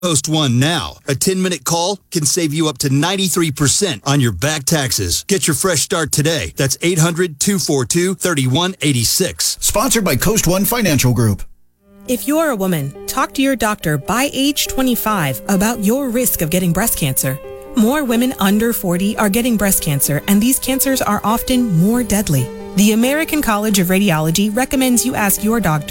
Post one now. A 10-minute call can save you up to 93% on your back taxes. Get your fresh start today. That's 800-242-3186. Sponsored by Coast One Financial Group. If you're a woman, talk to your doctor by age 25 about your risk of getting breast cancer. More women under 40 are getting breast cancer, and these cancers are often more deadly. The American College of Radiology recommends you ask your doctor